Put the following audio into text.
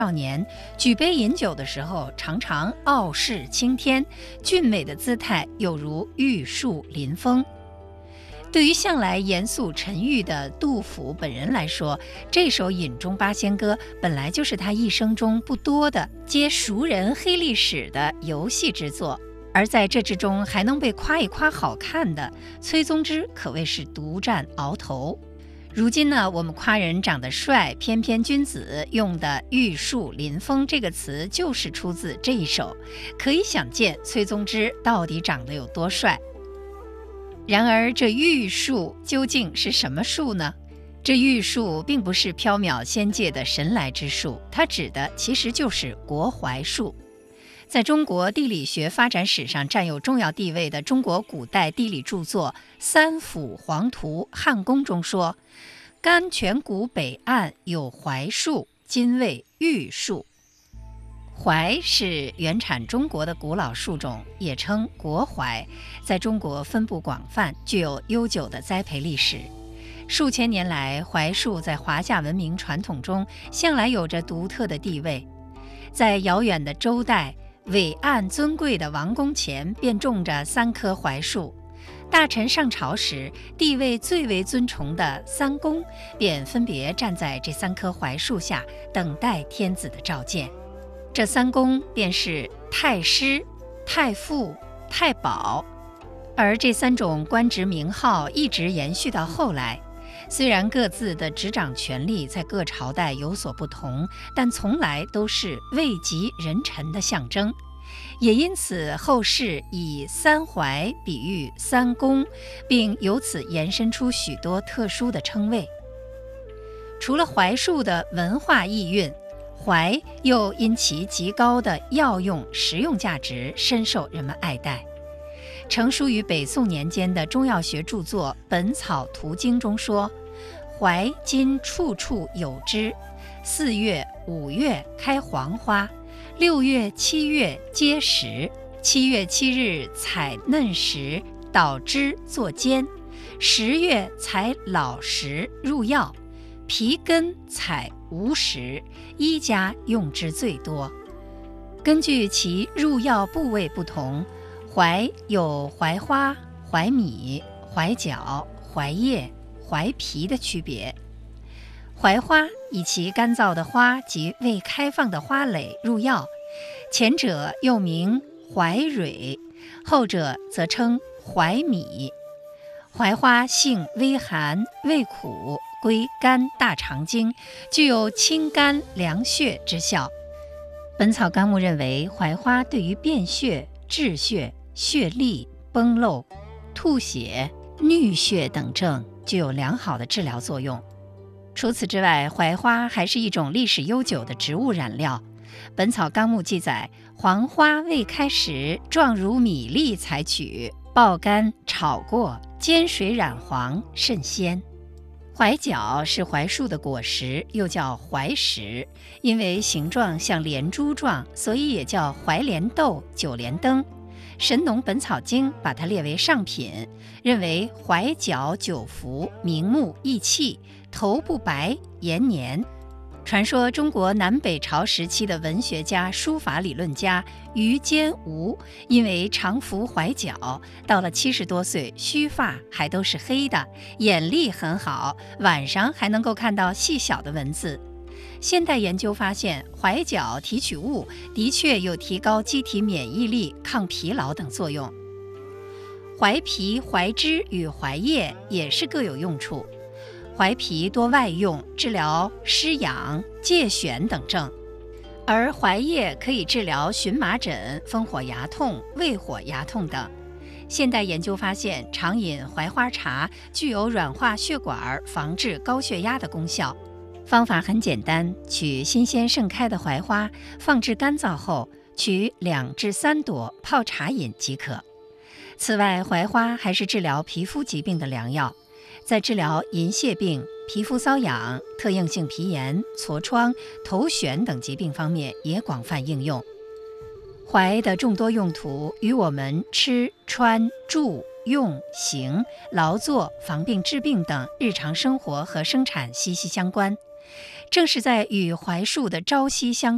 少年举杯饮酒的时候，常常傲视青天，俊美的姿态有如玉树临风。对于向来严肃沉郁的杜甫本人来说，这首《饮中八仙歌》本来就是他一生中不多的揭熟人黑历史的游戏之作，而在这之中还能被夸一夸好看的崔宗之可谓是独占鳌头。如今呢，我们夸人长得帅，翩翩君子用的玉树临风这个词就是出自这一首，可以想见崔宗之到底长得有多帅。然而这玉树究竟是什么树呢？这玉树并不是缥缈仙界的神来之树，它指的其实就是国槐树。在中国地理学发展史上占有重要地位的中国古代地理著作《三辅黄图汉宫》中说，甘泉谷北岸有槐树，今谓玉树。槐是原产中国的古老树种，也称国槐，在中国分布广泛，具有悠久的栽培历史。数千年来，槐树在华夏文明传统中向来有着独特的地位。在遥远的周代，伟岸尊贵的王宫前便种着3棵槐树，大臣上朝时，地位最为尊崇的3公便分别站在这3棵槐树下，等待天子的召见。这3公便是太师、太傅、太保，而这3种官职名号一直延续到后来。虽然各自的执掌权力在各朝代有所不同，但从来都是位极人臣的象征，也因此后世以3槐比喻3公，并由此延伸出许多特殊的称谓。除了槐树的文化意蕴，槐又因其极高的药用实用价值深受人们爱戴。成书于北宋年间的中药学著作《本草图经》中说，槐今处处有之，4月、5月开黄花，6月、7月结实，7月7日采嫩实，捣汁作煎，10月采老实入药，皮根采无实，医家用之最多。根据其入药部位不同，槐有槐花、槐米、槐角、槐叶、槐皮的区别。槐花以其干燥的花及未开放的花蕾入药，前者又名槐蕊，后者则称槐米。槐花性微寒，味苦，归肝大肠经，具有清肝凉血之效。本草纲目认为，槐花对于便血、滞血、血痢、崩漏、吐血、衄血等症具有良好的治疗作用。除此之外，槐花还是一种历史悠久的植物染料。本草纲目记载，黄花未开时，状如米粒，采取爆干炒过，煎水染黄，甚鲜。槐角是槐树的果实，又叫槐实，因为形状像连珠状，所以也叫槐莲豆、九莲灯。《神农本草经》把它列为上品，认为槐角久服，明目益气，头不白，延年。传说中国南北朝时期的文学家、书法理论家于坚吾，因为常服槐角，到了70多岁，须发还都是黑的，眼力很好，晚上还能够看到细小的文字。现代研究发现，槐角提取物的确有提高机体免疫力、抗疲劳等作用。槐皮、槐汁与槐叶也是各有用处。槐皮多外用，治疗湿痒、疥癣等症，而槐叶可以治疗荨麻疹、风火牙痛、胃火牙痛等。现代研究发现，常饮槐花茶具有软化血管、防治高血压的功效。方法很简单，取新鲜盛开的槐花，放置干燥后，取2至3朵泡茶饮即可。此外，槐花还是治疗皮肤疾病的良药。在治疗银屑病、皮肤瘙痒、特应性皮炎、痤疮、头癣等疾病方面也广泛应用。槐的众多用途与我们吃、穿、住、用、行、劳作、防病治病等日常生活和生产息息相关。正是在与槐树的朝夕相